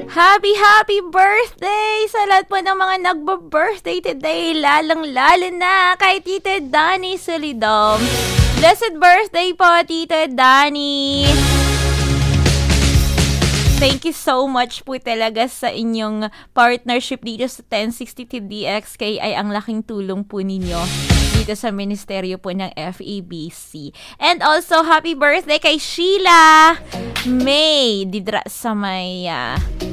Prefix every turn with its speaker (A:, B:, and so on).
A: Happy birthday sa lahat po ng mga nagbo-birthday today, lalong-lalo na kay Tita Dani Solidom. Blessed birthday po, Tita Dani. Thank you so much po talaga sa inyong partnership dito sa 1062 DXK, ay ang laking tulong po ninyo dito sa ministeryo po ng FEBC. And also, happy birthday kay Sheila May Didra sa may